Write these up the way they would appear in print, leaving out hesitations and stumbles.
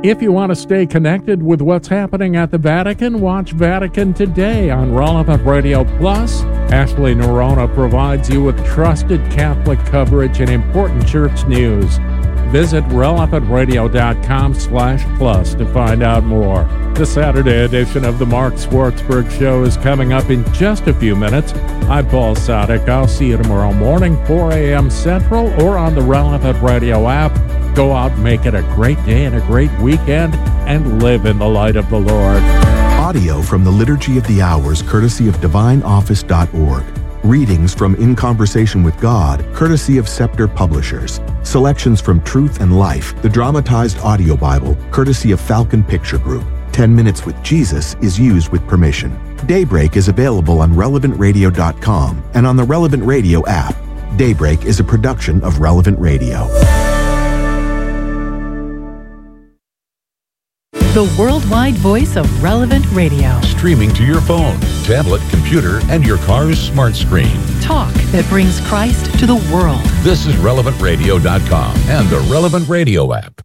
If you want to stay connected with what's happening at the Vatican, watch Vatican Today on Relevant Radio Plus. Ashley Nerona provides you with trusted Catholic coverage and important church news. Visit relevantradio.com/plus to find out more. The Saturday edition of the Mark Swartzberg Show is coming up in just a few minutes. I'm Paul Sadek. I'll see you tomorrow morning, 4 a.m. Central, or on the Relevant Radio app. Go out and make it a great day and a great weekend, and live in the light of the Lord. Audio from the Liturgy of the Hours, courtesy of DivineOffice.org. Readings from In Conversation with God, courtesy of Scepter Publishers. Selections from Truth and Life, the dramatized audio Bible, courtesy of Falcon Picture Group. 10 Minutes with Jesus is used with permission. Daybreak is available on RelevantRadio.com and on the Relevant Radio app. Daybreak is a production of Relevant Radio. The worldwide voice of Relevant Radio. Streaming to your phone, tablet, computer, and your car's smart screen. Talk that brings Christ to the world. This is RelevantRadio.com and the Relevant Radio app.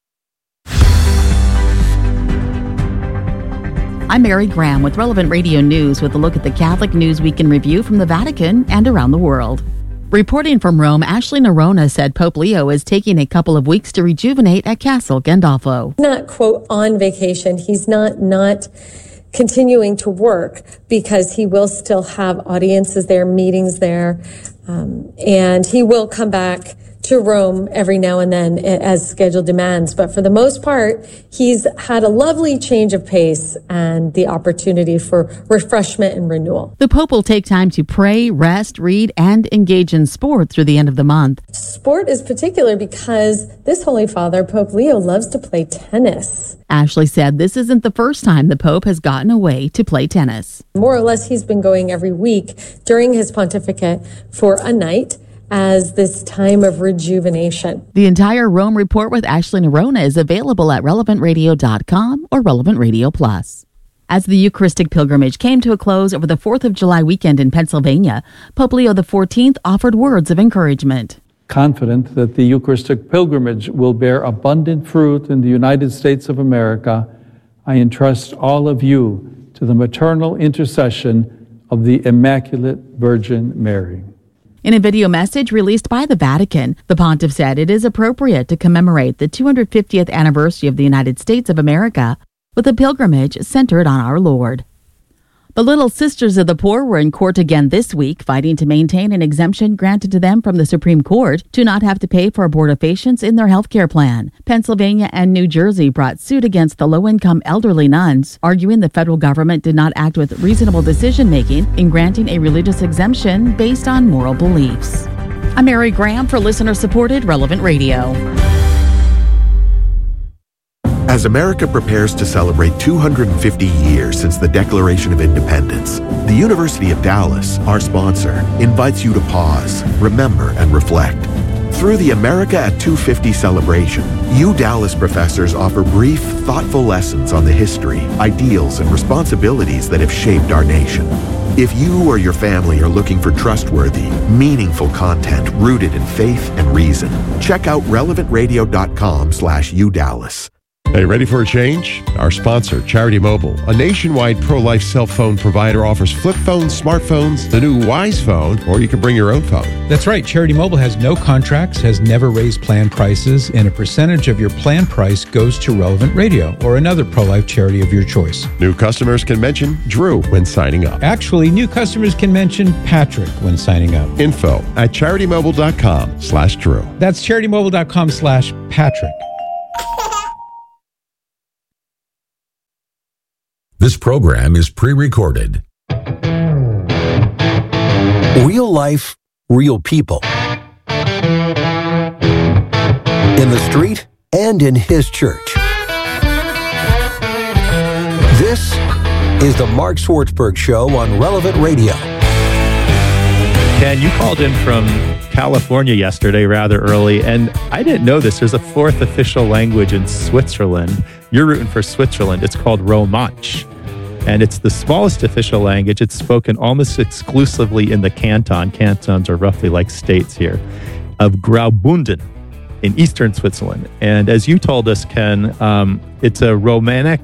I'm Mary Graham with Relevant Radio News with a look at the Catholic News Week in Review from the Vatican and around the world. Reporting from Rome, Ashley Nerona said Pope Leo is taking a couple of weeks to rejuvenate at Castle Gandolfo. Not, quote, on vacation. He's not continuing to work because he will still have audiences there, meetings there, and he will come back to Rome every now and then as schedule demands. But for the most part, he's had a lovely change of pace and the opportunity for refreshment and renewal. The Pope will take time to pray, rest, read, and engage in sport through the end of the month. Sport is particular because this Holy Father, Pope Leo, loves to play tennis. Ashley said this isn't the first time the Pope has gotten away to play tennis. More or less, he's been going every week during his pontificate for a night as this time of rejuvenation. The entire Rome report with Ashley Nerona is available at relevantradio.com or Relevant Radio Plus. As the Eucharistic pilgrimage came to a close over the 4th of July weekend in Pennsylvania, Pope Leo XIV offered words of encouragement. Confident that the Eucharistic pilgrimage will bear abundant fruit in the United States of America, I entrust all of you to the maternal intercession of the Immaculate Virgin Mary. In a video message released by the Vatican, the pontiff said it is appropriate to commemorate the 250th anniversary of the United States of America with a pilgrimage centered on our Lord. The Little Sisters of the Poor were in court again this week, fighting to maintain an exemption granted to them from the Supreme Court to not have to pay for abortifacients in their health care plan. Pennsylvania and New Jersey brought suit against the low-income elderly nuns, arguing the federal government did not act with reasonable decision-making in granting a religious exemption based on moral beliefs. I'm Mary Graham for listener-supported Relevant Radio. As America prepares to celebrate 250 years since the Declaration of Independence, the University of Dallas, our sponsor, invites you to pause, remember, and reflect. Through the America at 250 celebration, Dallas professors offer brief, thoughtful lessons on the history, ideals, and responsibilities that have shaped our nation. If you or your family are looking for trustworthy, meaningful content rooted in faith and reason, check out relevantradio.com/UDallas. Hey, ready for a change? Our sponsor, Charity Mobile, a nationwide pro-life cell phone provider, offers flip phones, smartphones, the new Wise phone, or you can bring your own phone. That's right. Charity Mobile has no contracts, has never raised plan prices, and a percentage of your plan price goes to Relevant Radio or another pro-life charity of your choice. New customers can mention Drew when signing up. Actually, new customers can mention Patrick when signing up. Info at CharityMobile.com/Drew. That's CharityMobile.com/Patrick. This program is pre-recorded. Real life, real people. In the street and in his church. This is the Mark Swartzberg Show on Relevant Radio. Ken, you called in from California yesterday rather early, and I didn't know this. There's a fourth official language in Switzerland. You're rooting for Switzerland. It's called Romansh, and it's the smallest official language. It's spoken almost exclusively in the canton. Cantons are roughly like states here, of Graubünden. in eastern Switzerland. And as you told us, Ken, it's a Romanic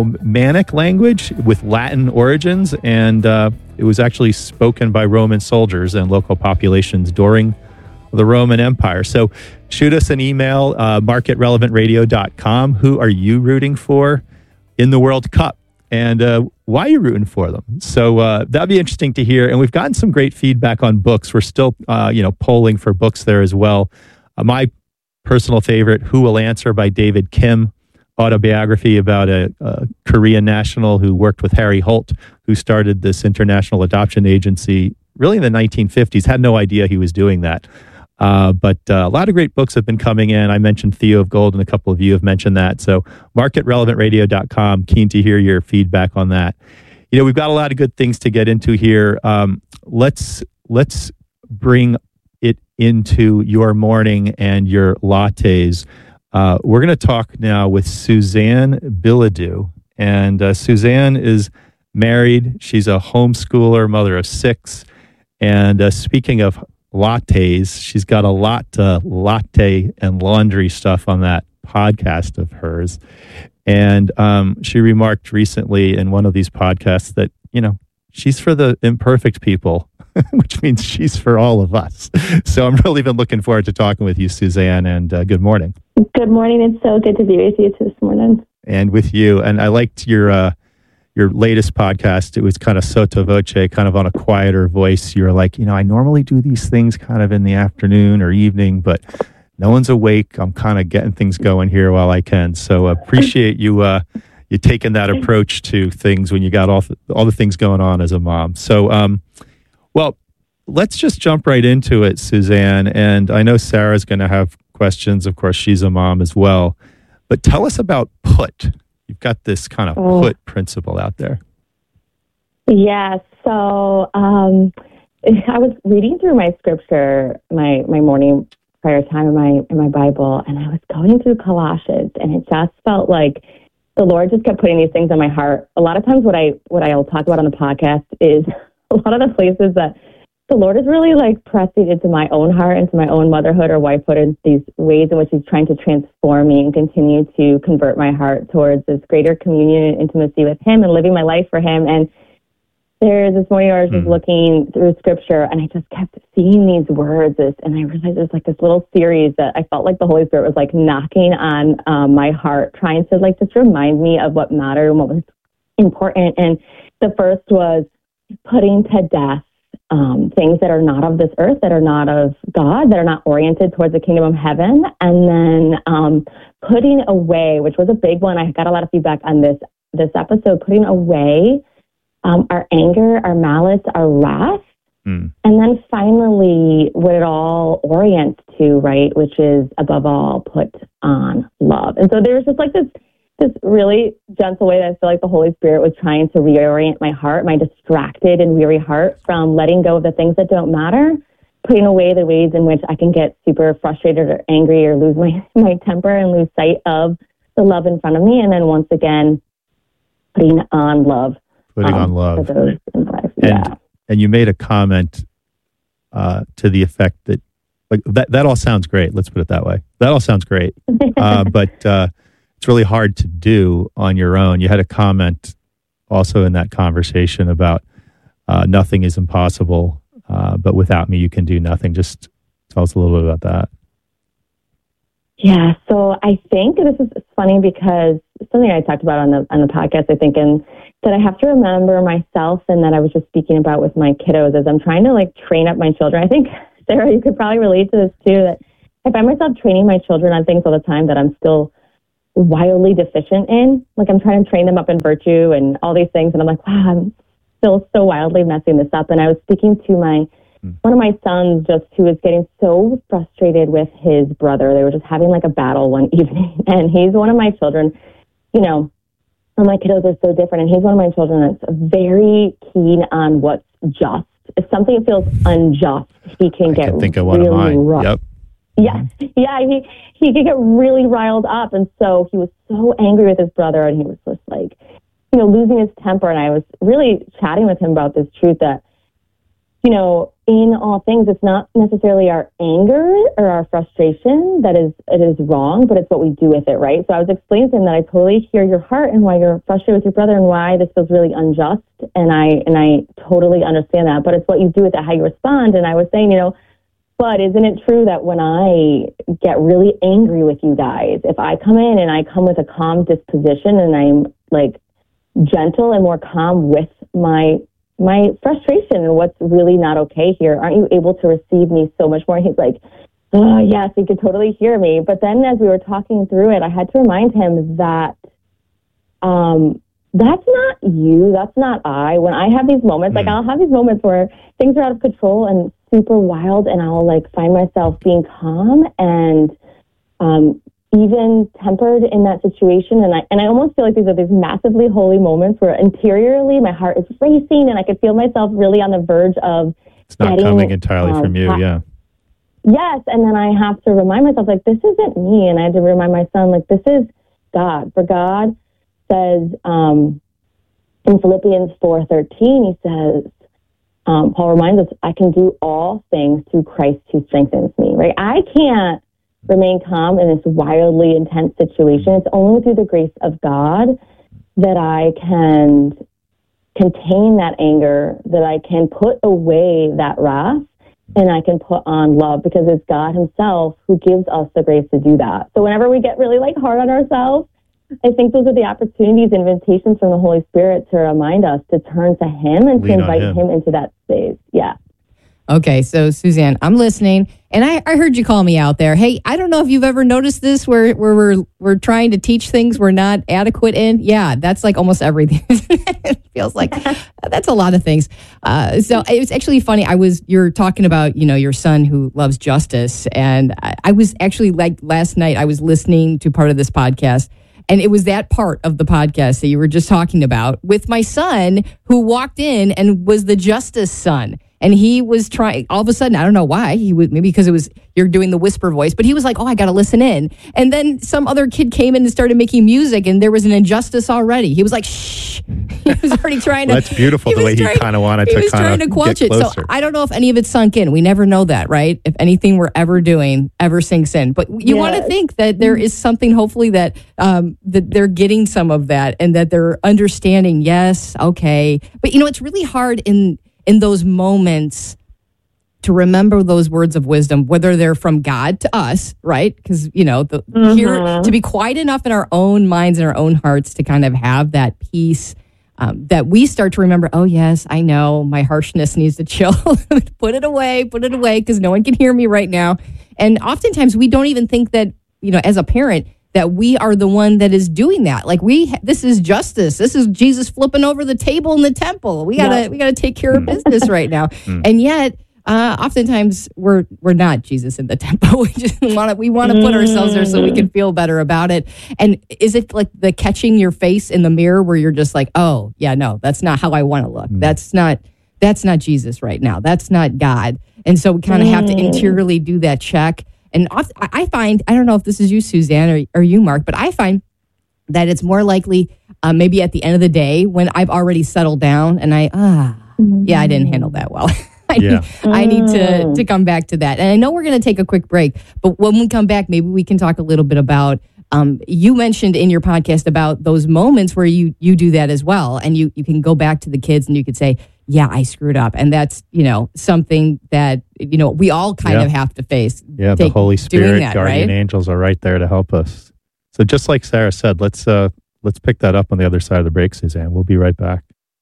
language with Latin origins, and it was actually spoken by Roman soldiers and local populations during the Roman Empire. So shoot us an email, mark@relevantradio.com. Who are you rooting for in the World Cup? And why are you rooting for them? So that'd be interesting to hear. And we've gotten some great feedback on books. We're still, polling for books there as well. My personal favorite, Who Will Answer by David Kim, autobiography about a Korean national who worked with Harry Holt, who started this international adoption agency really in the 1950s. Had no idea he was doing that. But a lot of great books have been coming in. I mentioned Theo of Gold, and a couple of you have mentioned that. So mark@relevantradio.com. Keen to hear your feedback on that. We've got a lot of good things to get into here. Let's bring it into your morning and your lattes. We're going to talk now with Suzanne Bilodeau. And Suzanne is married. She's a homeschooler, mother of 6. And speaking of lattes, she's got a lot latte and laundry stuff on that podcast of hers. And she remarked recently in one of these podcasts that, she's for the imperfect people, which means she's for all of us. So I'm really been looking forward to talking with you, Suzanne, and good morning. Good morning. It's so good to be with you this morning. And with you. And I liked your latest podcast. It was kind of sotto voce, kind of on a quieter voice. You're like, I normally do these things kind of in the afternoon or evening, but no one's awake. I'm kind of getting things going here while I can. So appreciate you taking that approach to things when you got all the things going on as a mom. So, well, let's just jump right into it, Suzanne. And I know Sarah's going to have questions. Of course, she's a mom as well. But tell us about PUT. You've got this kind of PUT principle out there. Yeah. So I was reading through my scripture, my morning prayer time in my Bible, and I was going through Colossians, and it just felt like the Lord just kept putting these things on my heart. A lot of times, what I'll talk about on the podcast is a lot of the places that the Lord is really like pressing into my own heart, into my own motherhood or wifehood, in these ways in which He's trying to transform me and continue to convert my heart towards this greater communion and intimacy with Him and living my life for Him. And there's this morning I was just looking through scripture, and I just kept seeing these words, and I realized there's like this little series that I felt like the Holy Spirit was like knocking on my heart, trying to like just remind me of what mattered and what was important. And the first was putting to death things that are not of this earth, that are not of God, that are not oriented towards the kingdom of heaven. And then putting away, which was a big one. I got a lot of feedback on this episode, putting away our anger, our malice, our wrath. And then finally, what it all orients to, right, which is above all, put on love. And so there's just like this really gentle way that I feel like the Holy Spirit was trying to reorient my heart, my distracted and weary heart, from letting go of the things that don't matter, putting away the ways in which I can get super frustrated or angry or lose my temper and lose sight of the love in front of me. And then once again, putting on love. Putting on love. For those in life. Yeah. And you made a comment to the effect that, like, that all sounds great. Let's put it that way. That all sounds great. But it's really hard to do on your own. You had a comment also in that conversation about nothing is impossible, but without me, you can do nothing. Just tell us a little bit about that. Yeah, so I think this is funny because something I talked about on the podcast, I think, and that I have to remember myself, and that I was just speaking about with my kiddos as I'm trying to like train up my children. I think, Sarah, you could probably relate to this too, that I find myself training my children on things all the time that I'm still wildly deficient in. Like I'm trying to train them up in virtue and all these things, and I'm like, wow, I'm still so wildly messing this up. And I was speaking to one of my sons, just who was getting so frustrated with his brother. They were just having like a battle one evening, and he's one of my children. You know, my kiddos are so different, and he's one of my children that's very keen on what's just. If something feels unjust, he can get think of one really of mine. rough. Yep. Yeah, he could get really riled up, and so he was so angry with his brother, and he was just like, losing his temper. And I was really chatting with him about this truth that in all things, it's not necessarily our anger or our frustration that it is wrong, but it's what we do with it, right? So I was explaining to him that I totally hear your heart and why you're frustrated with your brother and why this feels really unjust, and I totally understand that. But it's what you do with it, how you respond. And I was saying, but isn't it true that when I get really angry with you guys, if I come in and I come with a calm disposition and I'm like gentle and more calm with my frustration and what's really not okay here, aren't you able to receive me so much more? And he's like, oh, yes, he could totally hear me. But then as we were talking through it, I had to remind him that that's not you, that's not I. When I have these moments, like I'll have these moments where things are out of control and super wild, and I'll like find myself being calm and even tempered in that situation, and I almost feel like these are these massively holy moments where interiorly my heart is racing and I could feel myself really on the verge of it's not coming entirely from you. Yeah. Yes, and then I have to remind myself, like, this isn't me, and I had to remind my son, like, this is God. For God says in Philippians 4:13, he says, Paul reminds us, I can do all things through Christ who strengthens me, right? I can't remain calm in this wildly intense situation. It's only through the grace of God that I can contain that anger, that I can put away that wrath, and I can put on love, because it's God himself who gives us the grace to do that. So whenever we get really hard on ourselves, I think those are the opportunities, invitations from the Holy Spirit to remind us to turn to him and to invite him into that space. Yeah. Okay, so Suzanne, I'm listening, and I heard you call me out there. Hey, I don't know if you've ever noticed this, where we're trying to teach things we're not adequate in. Yeah, that's like almost everything. It feels like that's a lot of things. So it was actually funny. You're talking about your son who loves justice, and I was actually, like, last night I was listening to part of this podcast. And it was that part of the podcast that you were just talking about with my son, who walked in and was the justice son. And he was trying, all of a sudden, I don't know why, maybe because you're doing the whisper voice, but he was like, oh, I got to listen in. And then some other kid came in and started making music, and there was an injustice already. He was like, shh. He was already trying to. That's beautiful, the way he kind of wanted to kind of trying to quench it. So I don't know if any of it sunk in. We never know that, right? If anything we're ever doing ever sinks in. But you want to think that there is something, hopefully, that that they're getting some of that, and that they're understanding, yes, okay. But, it's really hard in those moments to remember those words of wisdom, whether they're from God to us, right? Because, here, to be quiet enough in our own minds and our own hearts to kind of have that peace, that we start to remember, oh, yes, I know my harshness needs to chill. Put it away, because no one can hear me right now. And oftentimes we don't even think that, as a parent, that we are the one that is doing that. Like this is justice. This is Jesus flipping over the table in the temple. We gotta take care of business right now. And yet, oftentimes we're not Jesus in the temple. We want to put ourselves there so we can feel better about it. And is it like the catching your face in the mirror where you're just like, oh yeah, no, that's not how I want to look. That's not Jesus right now. That's not God. And so we kind of have to interiorly do that check. And I find, I don't know if this is you, Suzanne, or you, Mark, but I find that it's more likely maybe at the end of the day when I've already settled down and I didn't handle that well. I need to come back to that. And I know we're going to take a quick break, but when we come back, maybe we can talk a little bit about, you mentioned in your podcast about those moments where you do that as well. And you can go back to the kids and you could say, yeah, I screwed up. And that's, something that, we all kind of have to face. Yeah, the Holy Spirit, guardian angels are right there to help us. So just like Sarah said, let's pick that up on the other side of the break, Suzanne. We'll be right back.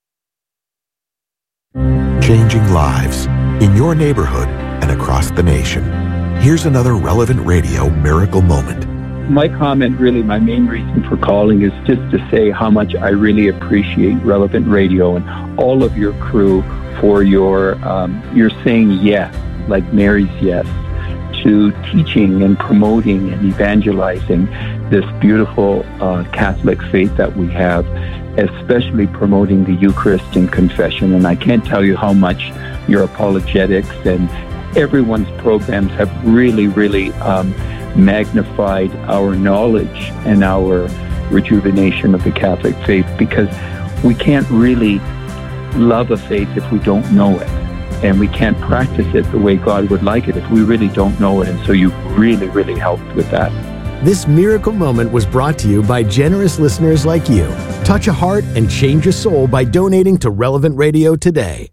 Changing lives in your neighborhood and across the nation. Here's another Relevant Radio miracle moment. My comment, really, my main reason for calling is just to say how much I really appreciate Relevant Radio and all of your crew for your saying yes, like Mary's yes, to teaching and promoting and evangelizing this beautiful Catholic faith that we have, especially promoting the Eucharist and confession. And I can't tell you how much your apologetics and everyone's programs have really, really magnified our knowledge and our rejuvenation of the Catholic faith, because we can't really love a faith if we don't know it. and we can't practice it the way God would like it if we really don't know it. And so you really, really helped with that. This miracle moment was brought to you by generous listeners like you. Touch a heart and change a soul by donating to Relevant Radio today.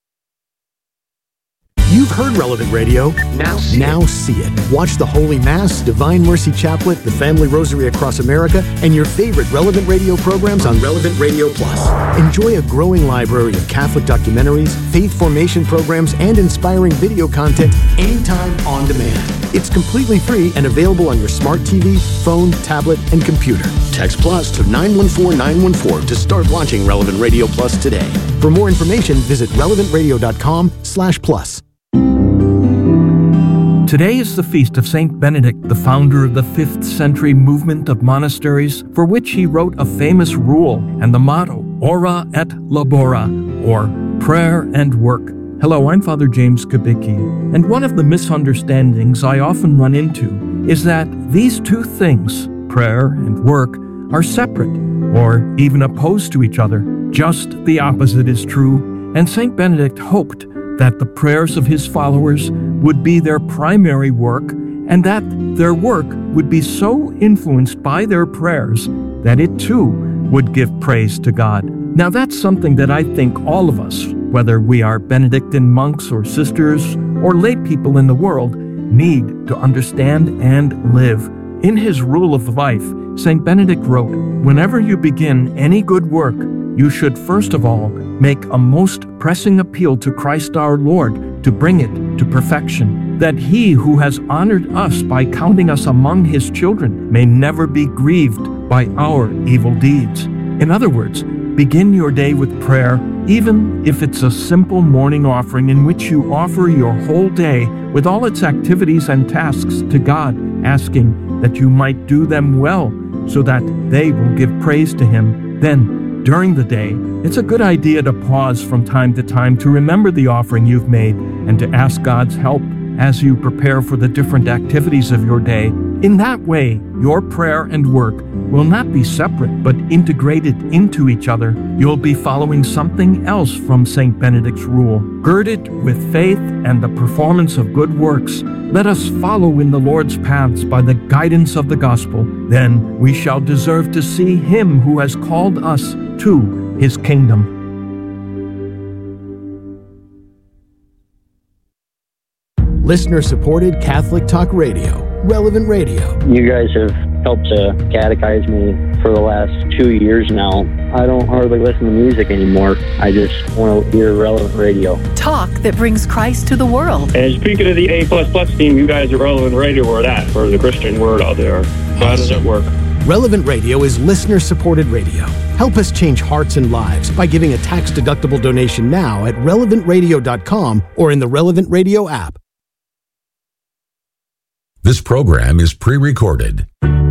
You've heard Relevant Radio. Now see it. Watch the Holy Mass, Divine Mercy Chaplet, the Family Rosary Across America, and your favorite Relevant Radio programs on Relevant Radio Plus. Enjoy a growing library of Catholic documentaries, faith formation programs, and inspiring video content anytime on demand. It's completely free and available on your smart TV, phone, tablet, and computer. Text Plus to 914-914 to start launching Relevant Radio Plus today. For more information, visit relevantradio.com/plus. Today is the feast of Saint Benedict, the founder of the 5th century movement of monasteries, for which he wrote a famous rule and the motto, Ora et Labora, or prayer and work. Hello, I'm Father James Kubicki, and one of the misunderstandings I often run into is that these two things, prayer and work, are separate or even opposed to each other. Just the opposite is true, and Saint Benedict hoped that the prayers of his followers would be their primary work, and that their work would be so influenced by their prayers that it too would give praise to God. Now that's something that I think all of us, whether we are Benedictine monks or sisters or lay people in the world, need to understand and live. In his Rule of Life, St. Benedict wrote, "Whenever you begin any good work, you should first of all make a most pressing appeal to Christ our Lord to bring it to perfection, that he who has honored us by counting us among his children may never be grieved by our evil deeds." In other words, begin your day with prayer, even if it's a simple morning offering in which you offer your whole day with all its activities and tasks to God, asking that you might do them well so that they will give praise to him. Then, during the day, it's a good idea to pause from time to time to remember the offering you've made and to ask God's help as you prepare for the different activities of your day. In that way, your prayer and work will not be separate but integrated into each other. You'll be following something else from St. Benedict's rule. Girded with faith and the performance of good works, let us follow in the Lord's paths by the guidance of the gospel. Then we shall deserve to see him who has called us to his kingdom. Listener-supported Catholic Talk Radio, Relevant Radio. You guys have helped to catechize me for the last 2 years now. I don't hardly listen to music anymore. I just want to hear Relevant Radio. Talk that brings Christ to the world. And speaking of the A++ team, you guys at Relevant Radio are that for the Christian word out there. How does it work? Relevant Radio is listener-supported radio. Help us change hearts and lives by giving a tax-deductible donation now at relevantradio.com or in the Relevant Radio app. This program is pre-recorded.